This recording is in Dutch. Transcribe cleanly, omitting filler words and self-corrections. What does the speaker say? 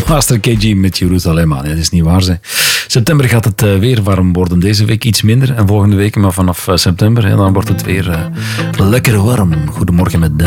Master KG met Jeruzalem aan. Ja, dat is niet waar, ze. September gaat het weer warm worden. Deze week iets minder en volgende week, maar vanaf september dan wordt het weer lekker warm. Goedemorgen met Daan.